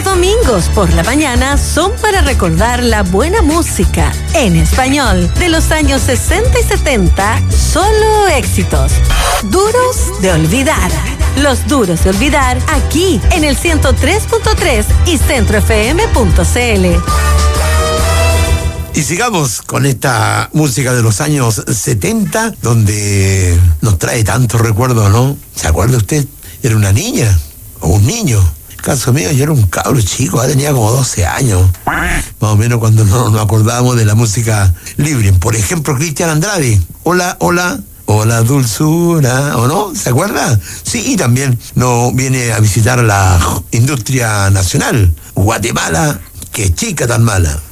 Los domingos por la mañana son para recordar la buena música en español de los años 60 y 70, solo éxitos. Duros de olvidar. Los duros de olvidar aquí en el 103.3 y centrofm.cl. Y sigamos con esta música de los años 70, donde nos trae tantos recuerdos, ¿no? ¿Se acuerda usted? Era una niña o un niño. En el caso mío, yo era un cabro chico, tenía como 12 años. Más o menos cuando nos acordábamos de la música libre. Por ejemplo, Cristian Andrade. Hola, hola. Hola, dulzura, ¿o no? ¿Se acuerda? Sí, y también nos viene a visitar la industria nacional. Guatemala, qué chica tan mala.